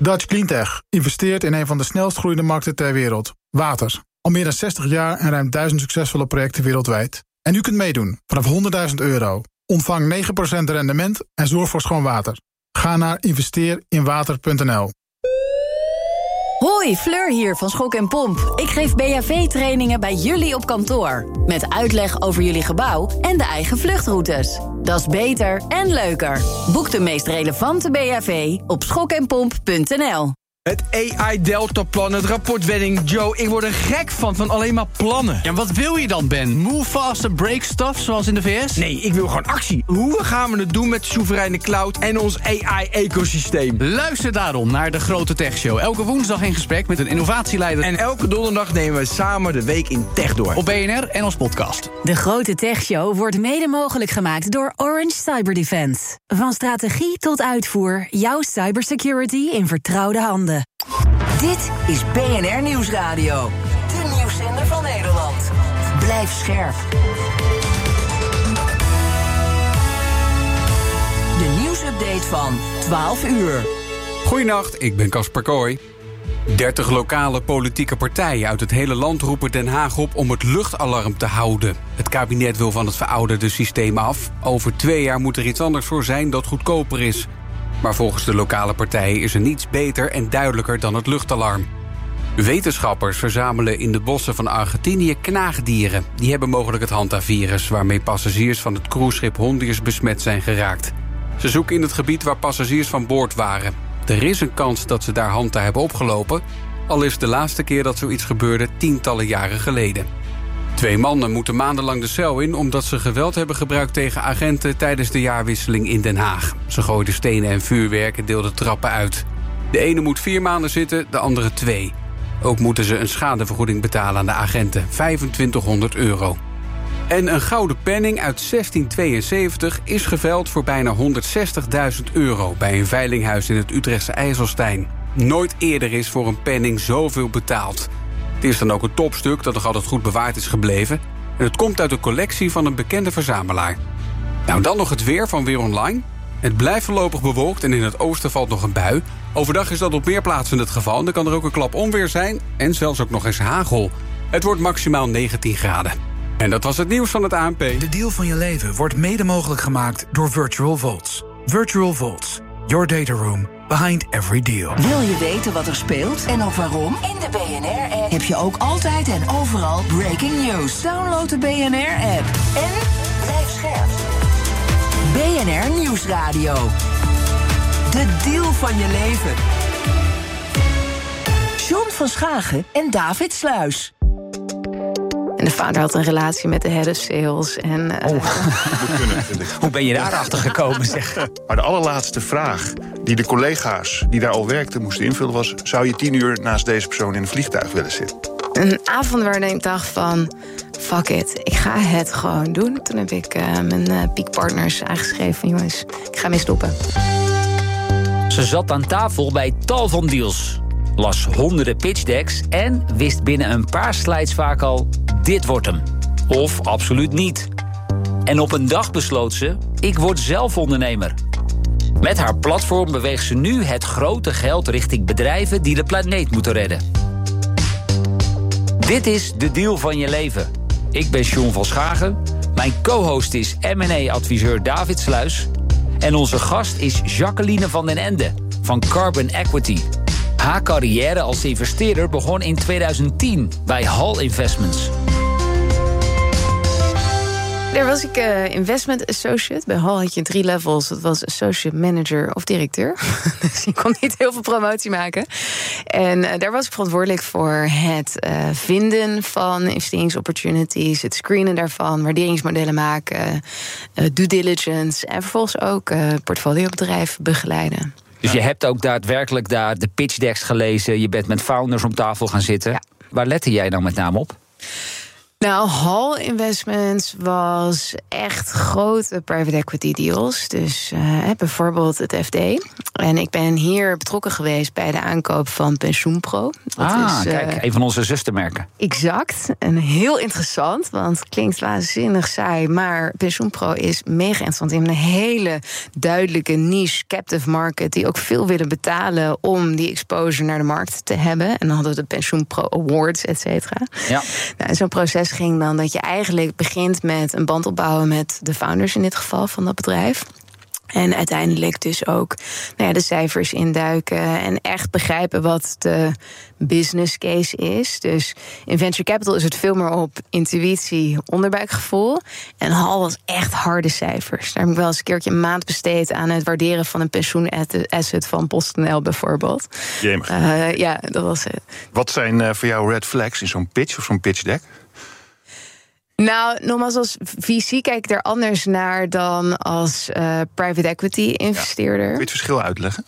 Dutch Cleantech investeert in een van de snelst groeiende markten ter wereld. Water. Al meer dan 60 jaar en ruim 1000 succesvolle projecten wereldwijd. En u kunt meedoen vanaf €100.000. Ontvang 9% rendement en zorg voor schoon water. Ga naar investeerinwater.nl. Hoi, Fleur hier van Schok en Pomp. Ik geef BHV-trainingen bij jullie op kantoor. Met uitleg over jullie gebouw en de eigen vluchtroutes. Dat is beter en leuker. Boek de meest relevante BHV op schokenpomp.nl. Het AI-deltaplan, het rapportwedding. Joe, ik word er gek van alleen maar plannen. Ja, wat wil je dan, Ben? Move fast and break stuff, zoals in de VS? Nee, ik wil gewoon actie. Hoe gaan we het doen met soevereine cloud en ons AI-ecosysteem? Luister daarom naar de Grote Tech Show. Elke woensdag in gesprek met een innovatieleider. En elke donderdag nemen we samen de week in tech door. Op BNR en als podcast. De Grote Tech Show wordt mede mogelijk gemaakt door Orange Cyber Defense. Van strategie tot uitvoer, jouw cybersecurity in vertrouwde handen. Dit is BNR Nieuwsradio. De nieuwszender van Nederland. Blijf scherp. De nieuwsupdate van 12 uur. Goedenacht, ik ben Casper Kooi. 30 lokale politieke partijen uit het hele land roepen Den Haag op om het luchtalarm te houden. Het kabinet wil van het verouderde systeem af. Over 2 jaar moet er iets anders voor zijn dat goedkoper is. Maar volgens de lokale partijen is er niets beter en duidelijker dan het luchtalarm. Wetenschappers verzamelen in de bossen van Argentinië knaagdieren. Die hebben mogelijk het Hanta-virus, waarmee passagiers van het cruiseschip Hondius besmet zijn geraakt. Ze zoeken in het gebied waar passagiers van boord waren. Er is een kans dat ze daar Hanta hebben opgelopen, al is de laatste keer dat zoiets gebeurde tientallen jaren geleden. 2 mannen moeten maandenlang de cel in omdat ze geweld hebben gebruikt tegen agenten tijdens de jaarwisseling in Den Haag. Ze gooiden stenen en vuurwerk en deelden trappen uit. De ene moet 4 maanden zitten, de andere 2. Ook moeten ze een schadevergoeding betalen aan de agenten, €2500. En een gouden penning uit 1672 is geveild voor bijna €160.000 bij een veilinghuis in het Utrechtse IJsselstein. Nooit eerder is voor een penning zoveel betaald. Het is dan ook een topstuk dat nog altijd goed bewaard is gebleven. En het komt uit de collectie van een bekende verzamelaar. Nou, dan nog het weer van Weer Online. Het blijft voorlopig bewolkt en in het oosten valt nog een bui. Overdag is dat op meer plaatsen het geval. En dan kan er ook een klap onweer zijn en zelfs ook nog eens hagel. Het wordt maximaal 19 graden. En dat was het nieuws van het ANP. De deal van je leven wordt mede mogelijk gemaakt door Virtual Vaults. Virtual Vaults. Your data room behind every deal. Wil je weten wat er speelt en ook waarom? In de BNR-app heb je ook altijd en overal breaking news. Download de BNR-app en blijf scherp. BNR Nieuwsradio. De deal van je leven. John van Schagen en David Sluis. En de vader had een relatie met de head of sales. En, Hoe ben je daarachter gekomen, zeg? Maar de allerlaatste vraag die de collega's die daar al werkten moesten invullen was: zou je 10 uur naast deze persoon in een vliegtuig willen zitten? Een avond waarin ik dacht van, fuck it, ik ga het gewoon doen. Toen heb ik mijn peakpartners aangeschreven van, jongens, ik ga mee stoppen. Ze zat aan tafel bij tal van deals, las honderden pitchdecks en wist binnen een paar slides vaak al: dit wordt hem. Of absoluut niet. En op een dag besloot ze: ik word zelf ondernemer. Met haar platform beweegt ze nu het grote geld richting bedrijven die de planeet moeten redden. Dit is de deal van je leven. Ik ben John van Schagen. Mijn co-host is M&A-adviseur David Sluis. En onze gast is Jacqueline van den Ende van Carbon Equity. Haar carrière als investeerder begon in 2010 bij Hall Investments. Daar was ik investment associate. Bij Hall had je 3 levels. Dat was associate manager of directeur. Dus je kon niet heel veel promotie maken. En daar was ik verantwoordelijk voor het vinden van investeringsopportunities, het screenen daarvan, waarderingsmodellen maken, due diligence en vervolgens ook portfoliobedrijven begeleiden. Dus je hebt ook daadwerkelijk daar de pitchdecks gelezen. Je bent met founders om tafel gaan zitten. Ja. Waar lette jij dan met name op? Nou, Hall Investments was echt grote private equity deals. Dus bijvoorbeeld het FD. En ik ben hier betrokken geweest bij de aankoop van Pensioenpro. Kijk, een van onze zustermerken. Exact. En heel interessant, want het klinkt waanzinnig saai, maar Pensioenpro is mega interessant. Die hebben een hele duidelijke niche captive market die ook veel willen betalen om die exposure naar de markt te hebben. En dan hadden we de Pensioenpro Awards, et cetera. Ja. Nou, en zo'n proces ging dan dat je eigenlijk begint met een band opbouwen met de founders in dit geval van dat bedrijf. En uiteindelijk dus ook de cijfers induiken en echt begrijpen wat de business case is. Dus in venture capital is het veel meer op intuïtie, onderbuikgevoel. En Hall was echt harde cijfers. Daar heb ik wel eens een keertje een maand besteed aan het waarderen van een pensioenasset van PostNL bijvoorbeeld. Ja, dat was het. Wat zijn voor jou red flags in zo'n pitch of zo'n pitch deck? Nou, nogmaals, als VC kijk ik er anders naar dan als private equity investeerder. Kun je het verschil uitleggen?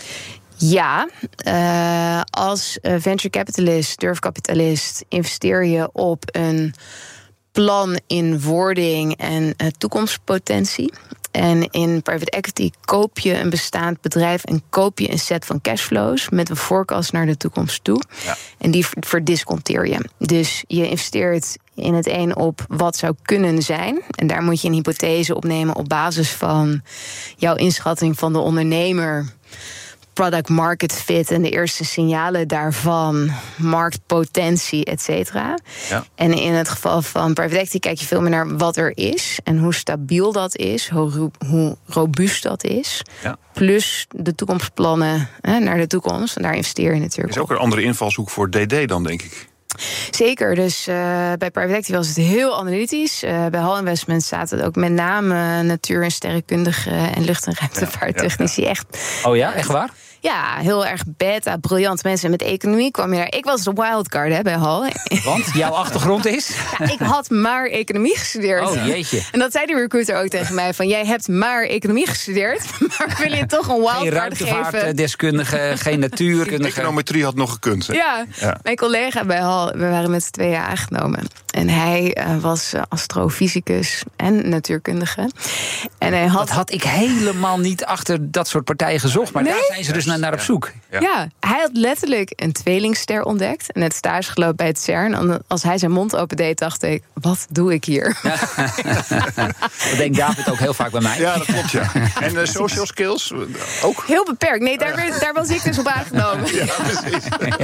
Ja, als venture capitalist, durfkapitalist, investeer je op een plan in wording en toekomstpotentie. En in private equity koop je een bestaand bedrijf en koop je een set van cashflows met een forecast naar de toekomst toe. Ja. En die verdisconteer je. Dus je investeert in het een op wat zou kunnen zijn. En daar moet je een hypothese opnemen op basis van jouw inschatting van de ondernemer, product market fit en de eerste signalen daarvan, marktpotentie, et cetera. Ja. En in het geval van private equity kijk je veel meer naar wat er is en hoe stabiel dat is, hoe robuust dat is. Ja. Plus de toekomstplannen naar de toekomst. En daar investeer je natuurlijk. Is ook een andere invalshoek voor DD dan, denk ik. Zeker, dus bij private equity was het heel analytisch. Bij Hall Investments staat het ook met name natuur- en sterrenkundige en lucht- en ruimtevaarttechnici. Echt. Oh ja, echt waar? Ja, heel erg beta, briljant mensen met economie kwam je daar. Ik was de wildcard bij Hall. Want jouw achtergrond is? Ja, ik had maar economie gestudeerd. Oh, jeetje. En dat zei de recruiter ook tegen mij, van jij hebt maar economie gestudeerd, maar wil je toch een wildcard geven? Geen ruimtevaartdeskundige, geen natuurkundige. Econometrie had nog gekund. Hè? Ja, mijn collega bij Hall, we waren met z'n tweeën aangenomen. En hij was astrofysicus en natuurkundige. En hij had... Dat had ik helemaal niet achter dat soort partijen gezocht. Maar daar zijn ze dus naar op zoek. Ja, hij had letterlijk een tweelingster ontdekt. En het stage gelopen bij het CERN. En als hij zijn mond opendeed, dacht ik, wat doe ik hier? Ja. Dat denkt David ook heel vaak bij mij. Ja, dat klopt, ja. En social skills ook? Heel beperkt. Nee, daar was ik dus op aangenomen. Ja, precies.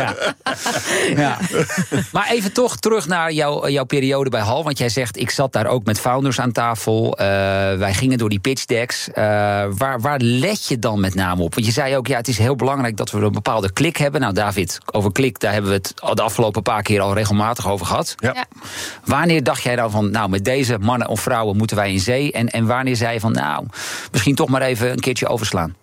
Ja. Maar even toch terug naar jouw periode bij Hall. Want jij zegt, ik zat daar ook met founders aan tafel. Wij gingen door die pitch decks. Waar let je dan met name op? Want je zei ook, het is heel belangrijk dat we een bepaalde klik hebben. Nou, David, over klik, daar hebben we het de afgelopen paar keer al regelmatig over gehad. Ja. Wanneer dacht jij dan van, met deze mannen of vrouwen moeten wij in zee? En wanneer zei je van, misschien toch maar even een keertje overslaan?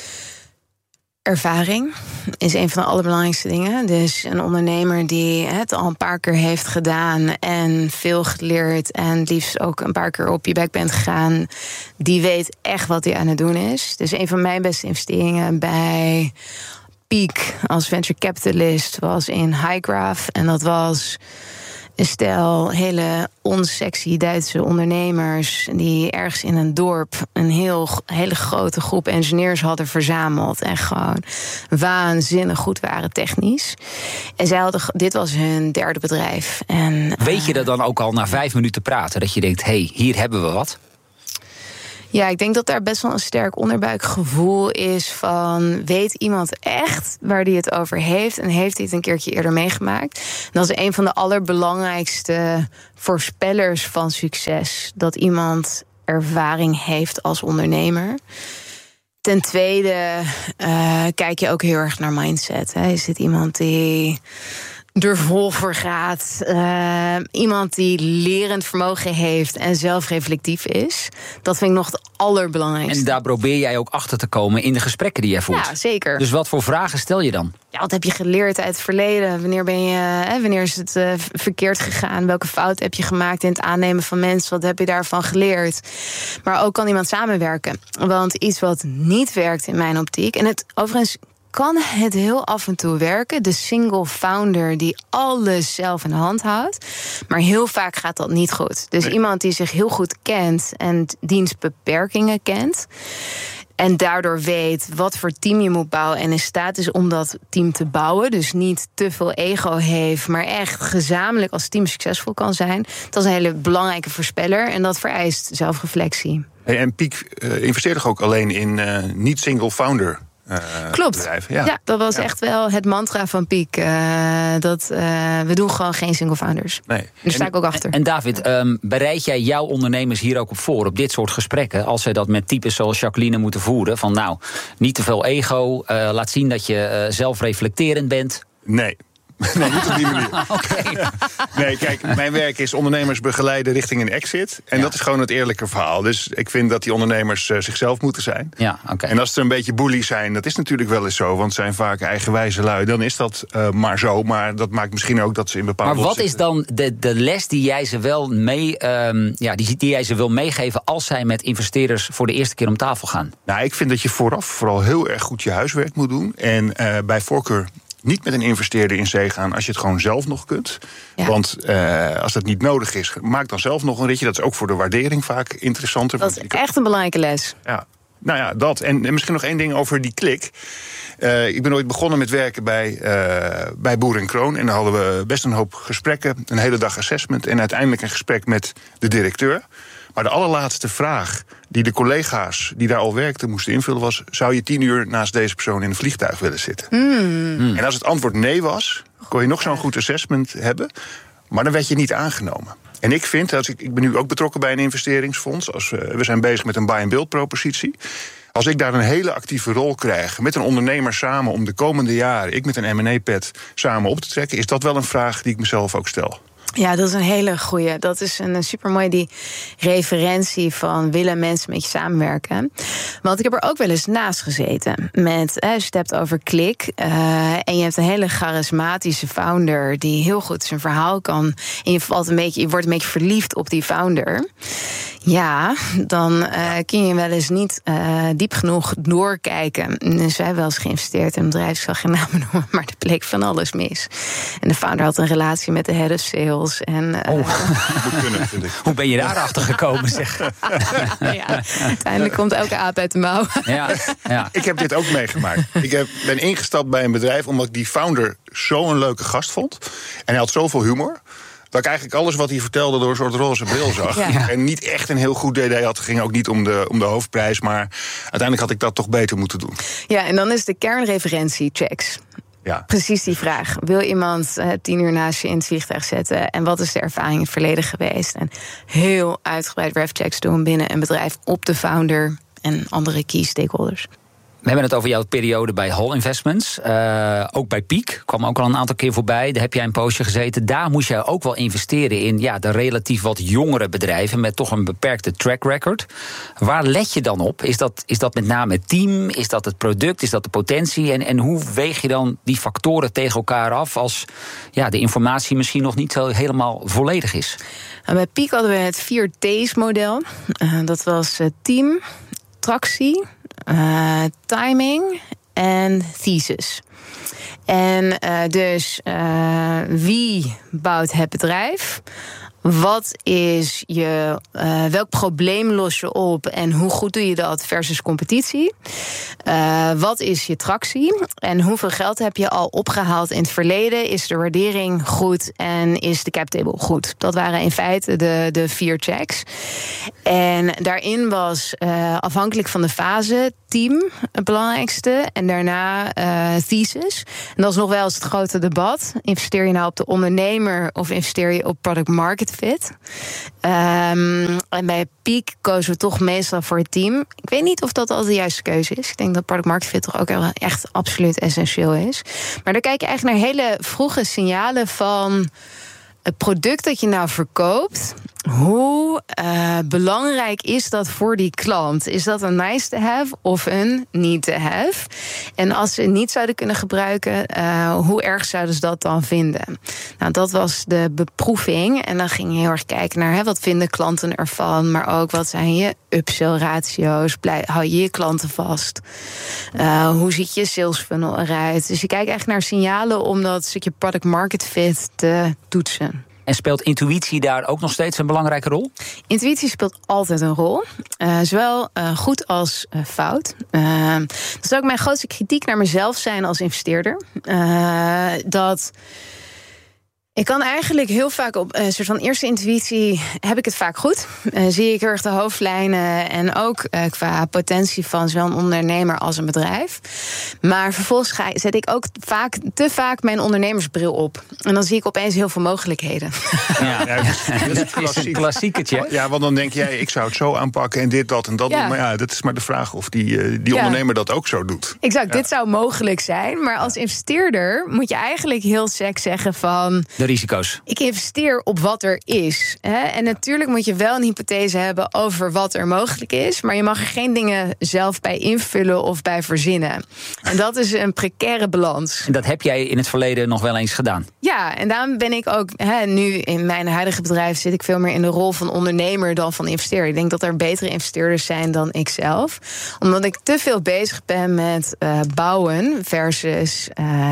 Ervaring is een van de allerbelangrijkste dingen. Dus een ondernemer die het al een paar keer heeft gedaan en veel geleerd en liefst ook een paar keer op je bek bent gegaan, die weet echt wat hij aan het doen is. Dus een van mijn beste investeringen bij Peak als venture capitalist was in Highgraph. En dat was een stel hele onsexy Duitse ondernemers die ergens in een dorp een hele grote groep engineers hadden verzameld en gewoon waanzinnig goed waren technisch. En zij hadden, dit was hun derde bedrijf. En, weet je dat dan ook al na 5 minuten praten, dat je denkt, hier hebben we wat? Ja, ik denk dat daar best wel een sterk onderbuikgevoel is van, weet iemand echt waar die het over heeft en heeft hij het een keertje eerder meegemaakt? En dat is een van de allerbelangrijkste voorspellers van succes, dat iemand ervaring heeft als ondernemer. Ten tweede kijk je ook heel erg naar mindset. Is dit iemand die er vol voor gaat? Iemand die lerend vermogen heeft en zelfreflectief is. Dat vind ik nog het allerbelangrijkste. En daar probeer jij ook achter te komen in de gesprekken die jij voert. Ja, zeker. Dus wat voor vragen stel je dan? Ja, wat heb je geleerd uit het verleden? Wanneer is het verkeerd gegaan? Welke fout heb je gemaakt in het aannemen van mensen? Wat heb je daarvan geleerd? Maar ook kan iemand samenwerken. Want iets wat niet werkt in mijn optiek, en het overigens kan het heel af en toe werken. De single founder die alles zelf in de hand houdt. Maar heel vaak gaat dat niet goed. Dus iemand die zich heel goed kent en diens beperkingen kent. En daardoor weet wat voor team je moet bouwen en in staat is om dat team te bouwen. Dus niet te veel ego heeft, maar echt gezamenlijk als team succesvol kan zijn. Dat is een hele belangrijke voorspeller en dat vereist zelfreflectie. En Peak investeert toch ook alleen in niet-single-founder Klopt. bedrijven? Ja, dat was echt wel het mantra van Peak. We doen gewoon geen single founders. Nee. Daar sta ik ook achter. En David, bereid jij jouw ondernemers hier ook op voor, op dit soort gesprekken, als zij dat met types zoals Jacqueline moeten voeren? Van nou, niet te veel ego, laat zien dat je zelfreflecterend bent. Nee. Nee, niet op die manier. Nee, kijk, mijn werk is ondernemers begeleiden richting een exit. En dat is gewoon het eerlijke verhaal. Dus ik vind dat die ondernemers zichzelf moeten zijn. Ja, En als ze een beetje bully zijn, dat is natuurlijk wel eens zo. Want het zijn vaak eigenwijze lui. Dan is dat maar zo. Maar dat maakt misschien ook dat ze in bepaalde... Maar wat is dan de les die jij ze wel die jij ze wil meegeven als zij met investeerders voor de eerste keer om tafel gaan? Nou, ik vind dat je vooral heel erg goed je huiswerk moet doen. En bij voorkeur niet met een investeerder in zee gaan als je het gewoon zelf nog kunt. Ja. Want als dat niet nodig is, maak dan zelf nog een ritje. Dat is ook voor de waardering vaak interessanter. Dat is echt een belangrijke les. Ja. Nou ja, dat. En misschien nog één ding over die klik. Ik ben ooit begonnen met werken bij Boer & Kroon. En dan hadden we best een hoop gesprekken. Een hele dag assessment. En uiteindelijk een gesprek met de directeur. Maar de allerlaatste vraag die de collega's die daar al werkten moesten invullen was: zou je 10 uur naast deze persoon in een vliegtuig willen zitten? En als het antwoord nee was, kon je nog zo'n goed assessment hebben, maar dan werd je niet aangenomen. En ik vind, ik ben nu ook betrokken bij een investeringsfonds. We zijn bezig met een buy-and-build propositie. Als ik daar een hele actieve rol krijg met een ondernemer samen om de komende jaren, ik met een M&A-pad samen op te trekken, is dat wel een vraag die ik mezelf ook stel. Ja, dat is een hele goeie. Dat is een supermooi die referentie van willen mensen met je samenwerken. Want ik heb er ook wel eens naast gezeten. Als je het hebt over klik. En je hebt een hele charismatische founder die heel goed zijn verhaal kan. En je wordt een beetje verliefd op die founder. Ja, dan kun je wel eens niet diep genoeg doorkijken. Dus wij hebben wel eens geïnvesteerd in een bedrijf, ik zal geen namen noemen, maar er bleek van alles mis. En de founder had een relatie met de head of sales. En, Hoe ben je daarachter gekomen, zeg? Ja, uiteindelijk komt elke aap uit de mouw. Ja. Ik heb dit ook meegemaakt. Ik ben ingestapt bij een bedrijf omdat ik die founder zo'n leuke gast vond. En hij had zoveel humor dat ik eigenlijk alles wat hij vertelde door een soort roze bril zag. Ja. En niet echt een heel goed idee had. Het ging ook niet om de hoofdprijs, maar uiteindelijk had ik dat toch beter moeten doen. Ja, en dan is de kernreferentie checks. Ja. Precies die vraag. Wil iemand 10 uur naast je in het vliegtuig zetten? En wat is de ervaring in het verleden geweest? En heel uitgebreid refchecks doen binnen een bedrijf op de founder en andere key stakeholders. We hebben het over jouw periode bij Hall Investments. Ook bij Peak, kwam ook al een aantal keer voorbij. Daar heb jij een poosje gezeten. Daar moest jij ook wel investeren in de relatief wat jongere bedrijven met toch een beperkte track record. Waar let je dan op? Is dat met name het team? Is dat het product? Is dat de potentie? En hoe weeg je dan die factoren tegen elkaar af als de informatie misschien nog niet zo helemaal volledig is? Bij Peak hadden we het 4T's-model. Dat was team, tractie, timing en thesis. En dus wie bouwt het bedrijf? Wat is welk probleem los je op en hoe goed doe je dat versus competitie? Wat is je tractie? En hoeveel geld heb je al opgehaald in het verleden? Is de waardering goed en is de cap table goed? Dat waren in feite de 4 checks. En daarin was afhankelijk van de fase team het belangrijkste en daarna thesis. En dat is nog wel eens het grote debat. Investeer je nou op de ondernemer of investeer je op product market fit? En bij Peak kozen we toch meestal voor het team. Ik weet niet of dat altijd de juiste keuze is. Ik denk dat product market fit toch ook echt absoluut essentieel is. Maar dan kijk je eigenlijk naar hele vroege signalen van het product dat je nou verkoopt. Hoe belangrijk is dat voor die klant? Is dat een nice to have of een need to have? En als ze het niet zouden kunnen gebruiken, hoe erg zouden ze dat dan vinden? Nou, dat was de beproeving. En dan ging je heel erg kijken naar wat vinden klanten ervan, maar ook wat zijn je upsell ratio's? Hou je klanten vast? Hoe ziet je sales funnel eruit? Dus je kijkt echt naar signalen om dat stukje product market fit te toetsen. En speelt intuïtie daar ook nog steeds een belangrijke rol? Intuïtie speelt altijd een rol. Zowel goed als fout. Dat zou ook mijn grootste kritiek naar mezelf zijn als investeerder. Dat ik kan eigenlijk heel vaak op een soort van eerste intuïtie heb ik het vaak goed. Zie ik heel erg de hoofdlijnen en ook qua potentie van zowel een ondernemer als een bedrijf. Maar vervolgens zet ik ook te vaak mijn ondernemersbril op. En dan zie ik opeens heel veel mogelijkheden. Ja, dat is een klassiekertje. Ja, want dan denk jij, ik zou het zo aanpakken en dit, dat en dat doen. Maar ja, dat is maar de vraag of die ondernemer dat ook zo doet. Exact, dit zou mogelijk zijn. Maar als investeerder moet je eigenlijk heel sec zeggen van de risico's. Ik investeer op wat er is. Hè? En natuurlijk moet je wel een hypothese hebben over wat er mogelijk is. Maar je mag er geen dingen zelf bij invullen of bij verzinnen. En dat is een precaire balans. En dat heb jij in het verleden nog wel eens gedaan? Ja, en daarom ben ik ook nu in mijn huidige bedrijf zit ik veel meer in de rol van ondernemer dan van investeerder. Ik denk dat er betere investeerders zijn dan ikzelf. Omdat ik te veel bezig ben met bouwen versus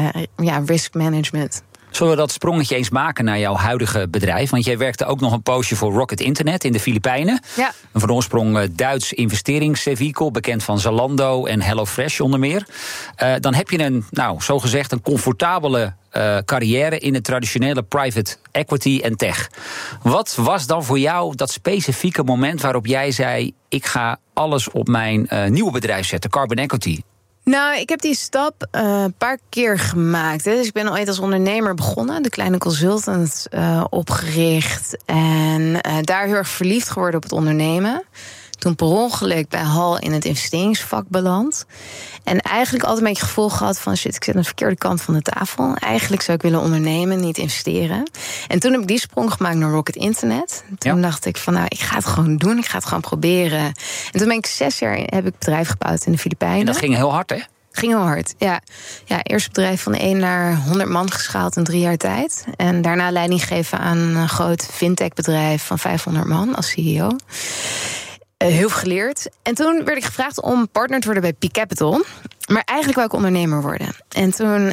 risk management. Zullen we dat sprongetje eens maken naar jouw huidige bedrijf? Want jij werkte ook nog een poosje voor Rocket Internet in de Filipijnen. Ja. Een van oorsprong Duits investeringsvehikel, bekend van Zalando en HelloFresh onder meer. Dan heb je zogezegd een comfortabele carrière in het traditionele private equity en tech. Wat was dan voor jou dat specifieke moment waarop jij zei, ik ga alles op mijn nieuwe bedrijf zetten, Carbon Equity? Nou, ik heb die stap een paar keer gemaakt. Dus ik ben ooit als ondernemer begonnen, de kleine consultant opgericht. En daar heel erg verliefd geworden op het ondernemen. Toen per ongeluk bij Hal in het investeringsvak beland. En eigenlijk altijd een beetje het gevoel gehad van shit, ik zit aan de verkeerde kant van de tafel. Eigenlijk zou ik willen ondernemen, niet investeren. En toen heb ik die sprong gemaakt naar Rocket Internet. Toen dacht ik van ik ga het gewoon doen, ik ga het gewoon proberen. En toen ben ik 6 jaar heb ik bedrijf gebouwd in de Filipijnen. En dat ging heel hard, hè? Ging heel hard, ja. Eerst bedrijf van 1 naar 100 man geschaald in 3 jaar tijd. En daarna leiding geven aan een groot fintech-bedrijf van 500 man als CEO. Heel veel geleerd. En toen werd ik gevraagd om partner te worden bij Peak Capital. Maar eigenlijk wou ik ondernemer worden. En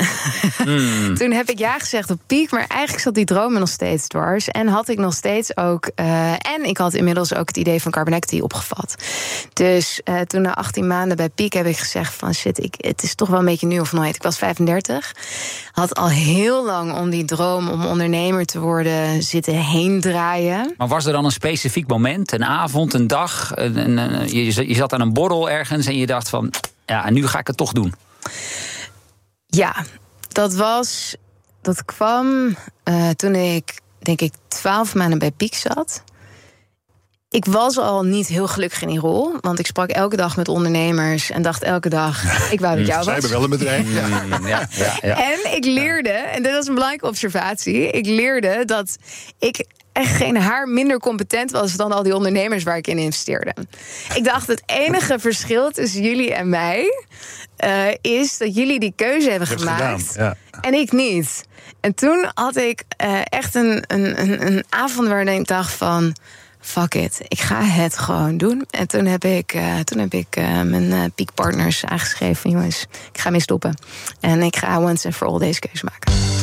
toen heb ik ja gezegd op Peak. Maar eigenlijk zat die droom me nog steeds dwars. En had ik nog steeds ook en ik had inmiddels ook het idee van Carbon Equity opgevat. Dus toen na 18 maanden bij Peak heb ik gezegd van shit, het is toch wel een beetje nu of nooit. Ik was 35. Had al heel lang om die droom om ondernemer te worden zitten heen draaien. Maar was er dan een specifiek moment, een avond, een dag? Je zat aan een borrel ergens en je dacht van ja, en nu ga ik het toch doen. Ja, dat kwam toen ik, denk ik, 12 maanden bij Peak zat. Ik was al niet heel gelukkig in die rol. Want ik sprak elke dag met ondernemers en dacht elke dag, ik wou dat jou was. Zij hebben wel een bedrijf. Ja. En ik leerde, en dit was een belangrijke observatie, ik leerde dat ik echt geen haar minder competent was dan al die ondernemers waar ik in investeerde. Ik dacht, het enige verschil tussen jullie en mij is dat jullie die keuze hebben gemaakt en ik niet. En toen had ik echt een avond waarin ik dacht van fuck it, ik ga het gewoon doen. En toen heb ik mijn Peak Partners aangeschreven van jongens, ik ga mee stoppen. En ik ga once and for all deze keuze maken.